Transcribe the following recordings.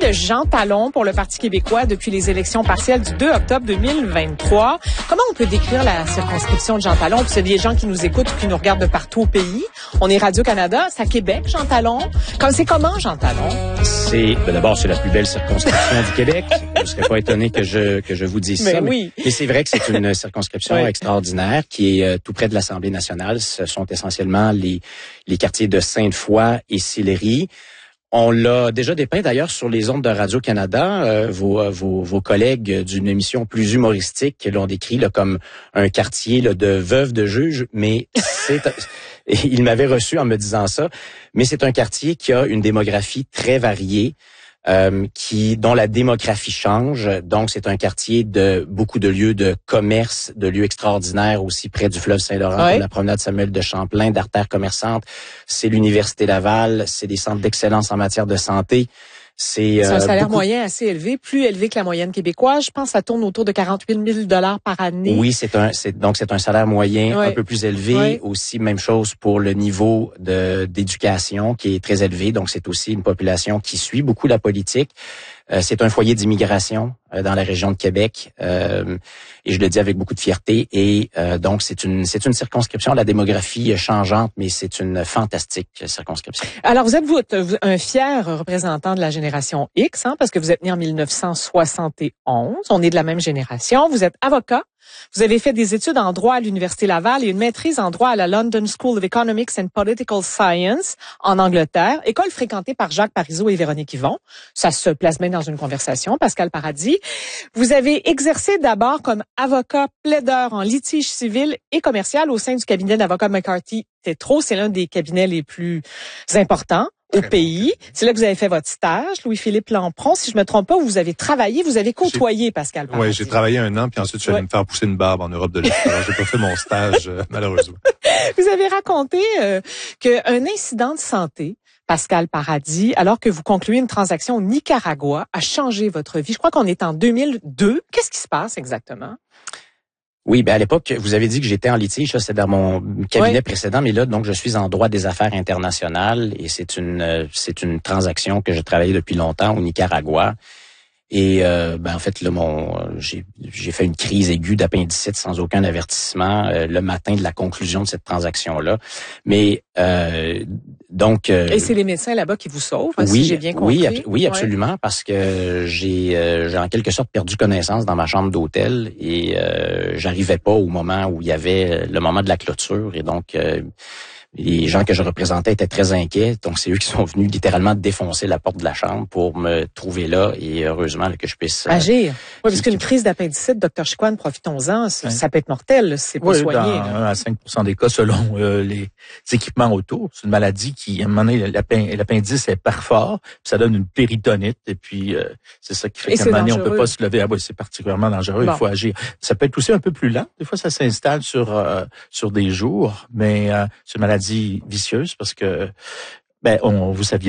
de Jean Talon pour le Parti québécois depuis les élections partielles du 2 octobre 2023. Comment on peut décrire la circonscription de Jean Talon? Puis c'est des gens qui nous écoutent ou qui nous regardent de partout au pays. On est Radio-Canada, c'est à Québec, Jean Talon. C'est comment, Jean Talon? D'abord, c'est la plus belle circonscription du Québec. Vous ne serez pas étonné que je vous dise ça. Oui. Mais c'est vrai que c'est une circonscription extraordinaire qui est tout près de l'Assemblée nationale. Ce sont essentiellement les quartiers de Sainte-Foy et Sillery. On l'a déjà dépeint d'ailleurs sur les ondes de Radio-Canada. Vos collègues d'une émission plus humoristique l'ont décrit là, comme un quartier là, de veuves de juges, mais il m'avait reçu en me disant ça. Mais c'est un quartier qui a une démographie très variée. Dont la démographie change. Donc, c'est un quartier de beaucoup de lieux de commerce, de lieux extraordinaires aussi près du fleuve Saint-Laurent, comme la promenade Samuel de Champlain, d'artères commerçantes. C'est l'Université Laval, c'est des centres d'excellence en matière de santé. C'est un salaire moyen assez élevé, plus élevé que la moyenne québécoise. Je pense que ça tourne autour de 48 000 $ par année. Oui, c'est un salaire moyen un peu plus élevé. Oui. Aussi, même chose pour le niveau d'éducation qui est très élevé. Donc, c'est aussi une population qui suit beaucoup la politique. C'est un foyer d'immigration dans la région de Québec, et je le dis avec beaucoup de fierté. Et donc, c'est une circonscription à la démographie changeante, mais c'est une fantastique circonscription. Alors, vous êtes un fier représentant de la génération X, parce que vous êtes né en 1971. On est de la même génération. Vous êtes avocat. Vous avez fait des études en droit à l'Université Laval et une maîtrise en droit à la London School of Economics and Political Science en Angleterre, école fréquentée par Jacques Parizeau et Véronique Yvon. Ça se place bien dans une conversation, Pascal Paradis. Vous avez exercé d'abord comme avocat plaideur en litige civil et commercial au sein du cabinet d'avocats McCarthy Tétrault. C'est l'un des cabinets les plus importants au pays. C'est là que vous avez fait votre stage, Louis-Philippe Lampron. Si je me trompe pas, vous avez travaillé, vous avez côtoyé Pascal Paradis. Oui, j'ai travaillé 1 an, puis ensuite je suis allé me faire pousser une barbe en Europe de l'Est. Alors, j'ai pas fait mon stage, malheureusement. Vous avez raconté qu'un incident de santé, Pascal Paradis, alors que vous concluez une transaction au Nicaragua, a changé votre vie. Je crois qu'on est en 2002. Qu'est-ce qui se passe exactement? Oui, à l'époque, vous avez dit que j'étais en litige, ça c'était dans mon cabinet précédent, mais là, donc, je suis en droit des affaires internationales et c'est une transaction que j'ai travaillé depuis longtemps au Nicaragua. Et en fait, là, j'ai fait une crise aiguë d'appendicite sans aucun avertissement le matin de la conclusion de cette transaction-là. Mais donc et c'est les médecins là-bas qui vous sauvent, si j'ai bien compris. Oui, absolument, parce que j'ai en quelque sorte perdu connaissance dans ma chambre d'hôtel et j'arrivais pas au moment où il y avait le moment de la clôture et donc les gens que je représentais étaient très inquiets, donc c'est eux qui sont venus littéralement défoncer la porte de la chambre pour me trouver là et heureusement là, que je puisse agir. Oui, parce qu'une crise d'appendicite, Dr Chicoine, profitons-en, ça peut être mortel si c'est pas soigné. Dans 1 à 5% des cas selon les équipements autour. C'est une maladie qui, à un moment donné, l'appendice est par fort, puis ça donne une péritonite et puis c'est ça qui fait qu'à un moment donné, on peut pas se lever. Ah oui, c'est particulièrement dangereux, il faut agir. Ça peut être aussi un peu plus lent. Des fois, ça s'installe sur des jours, mais c'est une maladie vicieuse parce que vous saviez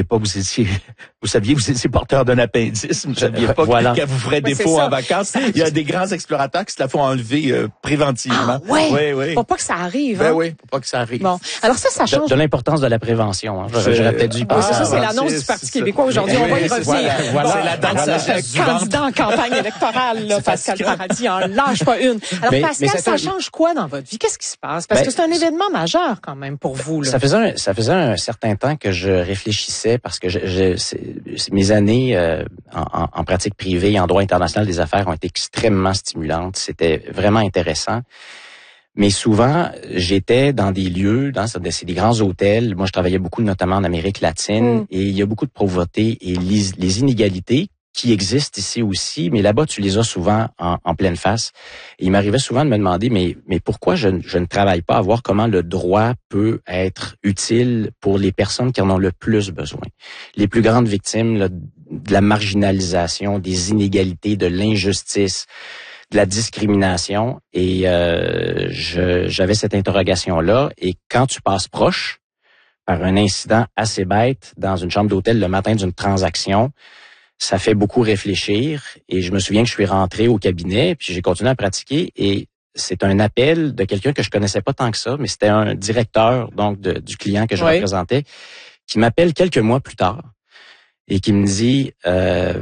vous étiez porteur d'un appendice, vous saviez pas qu'elle vous ferait défaut en vacances. Il y a des grands explorateurs qui se la font enlever préventivement. Oui. Pour pas que ça arrive. Oui, pour pas que ça arrive. Bon, alors ça change. De l'importance de la prévention. Hein. J'aurais peut-être dû y penser. Ça, c'est l'annonce du Parti québécois aujourd'hui. On va y revenir. Voilà, c'est la date de sagesse du candidat en campagne électorale, là, Pascal Paradis, en lâche pas une. Alors, Pascal, ça change quoi dans votre vie? Qu'est-ce qui se passe? Parce que c'est un événement majeur quand même pour vous. Là. Ça faisait un certain temps que je réfléchissais parce que mes années en pratique privée et en droit international des affaires ont été extrêmement stimulantes. C'était vraiment intéressant. Mais souvent, j'étais dans des lieux, c'est des grands hôtels. Moi, je travaillais beaucoup, notamment en Amérique latine, et il y a beaucoup de pauvreté et les inégalités qui existent ici aussi, mais là-bas, tu les as souvent en pleine face. Et il m'arrivait souvent de me demander, mais pourquoi je ne travaille pas à voir comment le droit peut être utile pour les personnes qui en ont le plus besoin. Les plus grandes victimes là, de la marginalisation, des inégalités, de l'injustice, de la discrimination. Et j'avais cette interrogation-là. Et quand tu passes proche, par un incident assez bête, dans une chambre d'hôtel le matin d'une transaction, ça fait beaucoup réfléchir et je me souviens que je suis rentré au cabinet puis j'ai continué à pratiquer et c'est un appel de quelqu'un que je connaissais pas tant que ça, mais c'était un directeur donc du client que je représentais qui m'appelle quelques mois plus tard et qui me dit